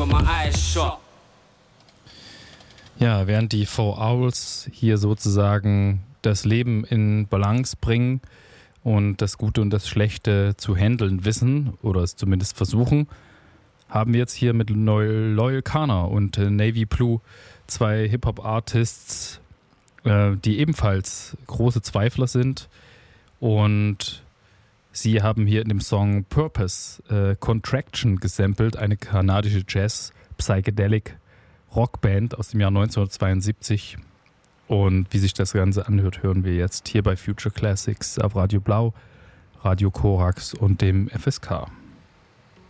with my eyes shut. Ja, während die Four Owls hier sozusagen das Leben in Balance bringen und das Gute und das Schlechte zu handeln wissen oder es zumindest versuchen, haben wir jetzt hier mit Loyal Kana und Navy Blue zwei Hip-Hop-Artists, die ebenfalls große Zweifler sind, und sie haben hier in dem Song Purpose Contraction gesampelt, eine kanadische Jazz-Psychedelic-Rockband aus dem Jahr 1972. Und wie sich das Ganze anhört, hören wir jetzt hier bei Future Classics auf Radio Blau, Radio Korax und dem FSK.